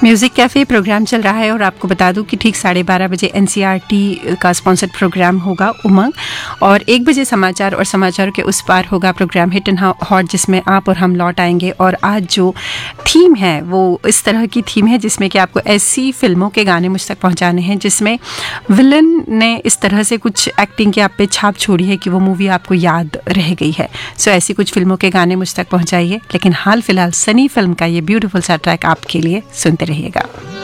Music cafe programme चल रहा है और आपको बता दूं कि ठीक 12:30 बजे NCERT का स्पॉन्सर्ड प्रोग्राम होगा उमंग, और 1 बजे समाचार और समाचारों के उस पार होगा प्रोग्राम हिट एंड हॉट, जिसमें आप और हम लौट आएंगे। और आज जो थीम है वो इस तरह की थीम है जिसमें कि आपको ऐसी फिल्मों के गाने मुझ तक पहुंचाने हैं जिसमें विलन ने इस तरह से कुछ एक्टिंग की आप पे छाप छोड़ी है कि वो मूवी आपको याद रह गई है। सो ऐसी कुछ फिल्मों के गाने मुझ तक पहुंचाइए। लेकिन हाल फिलहाल सनी फिल्म का ये ब्यूटीफुल सा ट्रैक आपके लिए सुनते रहिएगा।